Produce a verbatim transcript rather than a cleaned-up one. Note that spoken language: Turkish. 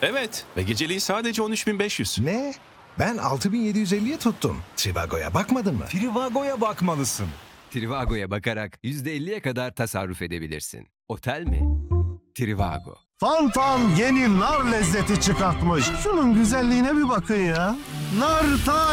Evet ve geceliği sadece on üç bin beş yüz. Ne? Ben altı bin yedi yüz elliye tuttum. Trivago'ya bakmadın mı? Trivago'ya bakmalısın. Trivago'ya bakarak yüzde elliye kadar tasarruf edebilirsin. Otel mi? Trivago. Fantan yeni nar lezzeti çıkartmış. Şunun güzelliğine bir bakın ya. Nar ta